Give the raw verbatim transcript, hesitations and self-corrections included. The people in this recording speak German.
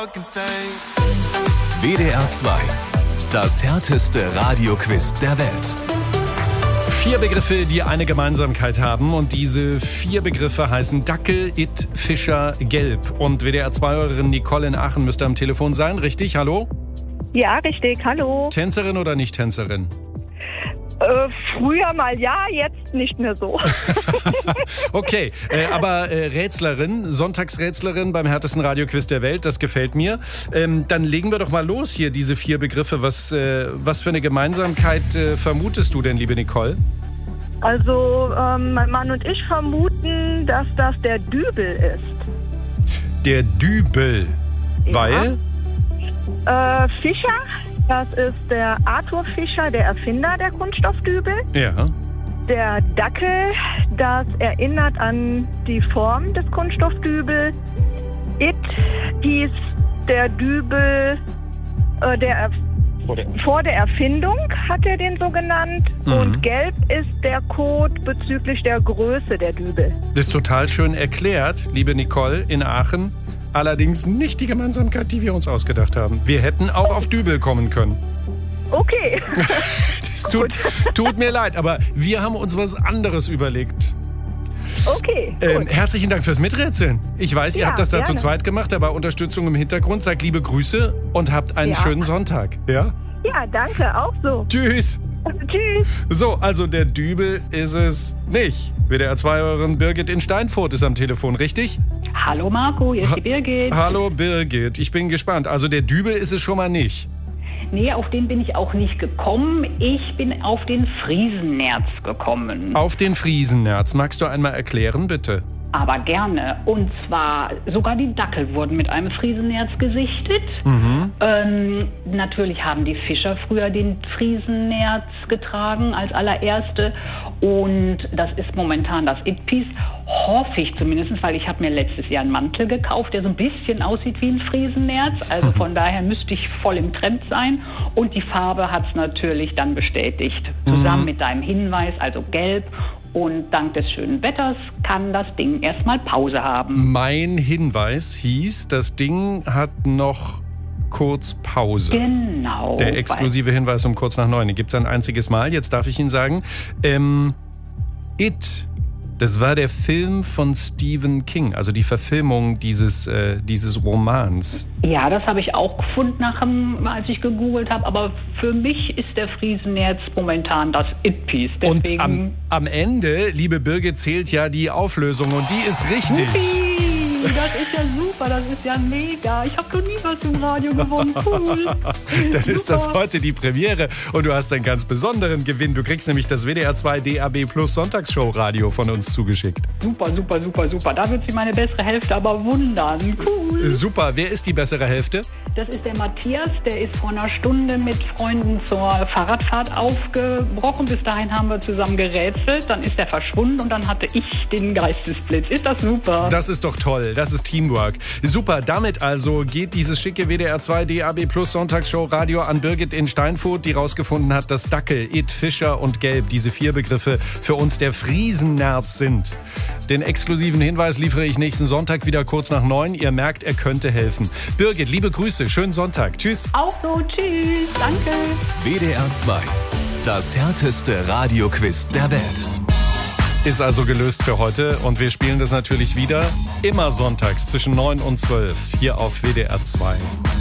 W D R zwei. Das härteste Radioquiz der Welt. Vier Begriffe, die eine Gemeinsamkeit haben. Und diese vier Begriffe heißen Dackel, It, Fischer, Gelb. Und W D R zwei-Hörerin Nicole in Aachen müsste am Telefon sein. Richtig? Hallo? Ja, richtig. Hallo. Tänzerin oder nicht Tänzerin? Äh, früher mal ja, jetzt nicht mehr so. Okay, äh, aber äh, Rätslerin, Sonntagsrätslerin beim härtesten Radioquiz der Welt, das gefällt mir. Ähm, dann legen wir doch mal los hier, diese vier Begriffe. Was, äh, was für eine Gemeinsamkeit äh, vermutest du denn, liebe Nicole? Also, ähm, mein Mann und ich vermuten, dass das der Dübel ist. Der Dübel. Ja. Weil? Äh, Fischer, das ist der Arthur Fischer, der Erfinder der Kunststoffdübel. Ja. Der Dackel, das erinnert an die Form des Kunststoffdübel. It hieß der Dübel, äh, der vor der, vor der Erfindung hat er den so genannt. Mhm. Und Gelb ist der Code bezüglich der Größe der Dübel. Das ist total schön erklärt, liebe Nicole in Aachen. Allerdings nicht die Gemeinsamkeit, die wir uns ausgedacht haben. Wir hätten auch auf Dübel kommen können. Okay. Das tut, tut mir leid, aber wir haben uns was anderes überlegt. Okay, ähm, herzlichen Dank fürs Miträtseln. Ich weiß, ihr ja, habt das da gerne. zu zweit gemacht, aber Unterstützung im Hintergrund. Sagt liebe Grüße und habt einen ja. schönen Sonntag. Ja? Ja, danke, auch so. Tschüss. Tschüss. So, also der Dübel ist es nicht. W D R zwei-Hörerin Birgit in Steinfurt ist am Telefon, richtig? Hallo Marco, hier ist die Birgit. Hallo Birgit, ich bin gespannt. Also der Dübel ist es schon mal nicht. Nee, auf den bin ich auch nicht gekommen. Ich bin auf den Friesennerz gekommen. Auf den Friesennerz. Magst du einmal erklären, bitte? Aber gerne. Und zwar, sogar die Dackel wurden mit einem Friesennerz gesichtet. Mhm. Ähm, natürlich haben die Fischer früher den Friesennerz getragen als allererste. Und das ist momentan das It-Piece. Hoffe ich zumindest, weil ich habe mir letztes Jahr einen Mantel gekauft, der so ein bisschen aussieht wie ein Friesennerz. Also von daher müsste ich voll im Trend sein. Und die Farbe hat es natürlich dann bestätigt. Zusammen mhm. mit deinem Hinweis, also gelb. Und dank des schönen Wetters kann das Ding erstmal Pause haben. Mein Hinweis hieß, das Ding hat noch kurz Pause. Genau. Der exklusive Hinweis um kurz nach neun. Den gibt es ein einziges Mal. Jetzt darf ich Ihnen sagen, ähm, It, das war der Film von Stephen King, also die Verfilmung dieses, äh, dieses Romans. Ja, das habe ich auch gefunden, nach dem, als ich gegoogelt habe. Aber für mich ist der Friesennerz momentan das It-Piece. Und am, am Ende, liebe Birgit, zählt ja die Auflösung und die ist richtig. Uppi, das ist ja super, das ist ja mega. Ich habe noch nie was im Radio gewonnen. Cool. Dann super. Ist das heute die Premiere und du hast einen ganz besonderen Gewinn. Du kriegst nämlich das W D R zwei D A B Plus Sonntagsshow-Radio von uns zugeschickt. Super, super, super, super. Da wird sich meine bessere Hälfte aber wundern. Cool. Super. Wer ist die bessere Hälfte? Das ist der Matthias. Der ist vor einer Stunde mit Freunden zur Fahrradfahrt aufgebrochen. Bis dahin haben wir zusammen gerätselt. Dann ist er verschwunden und dann hatte ich den Geistesblitz. Ist das super? Das ist doch toll. Das ist Teamwork. Super. Damit also geht dieses schicke W D R zwei D A B Plus Sonntagsshow Radio an Birgit in Steinfurt, die rausgefunden hat, dass Dackel, It, Fischer und Gelb, diese vier Begriffe, für uns der Friesennerz sind. Den exklusiven Hinweis liefere ich nächsten Sonntag wieder kurz nach neun. Ihr merkt, er könnte helfen. Birgit, liebe Grüße. Schönen Sonntag. Tschüss. Auch so. Tschüss. Danke. W D R zwei. Das härteste Radioquiz der Welt. Ist also gelöst für heute und wir spielen das natürlich wieder immer sonntags zwischen neun und zwölf hier auf W D R zwei.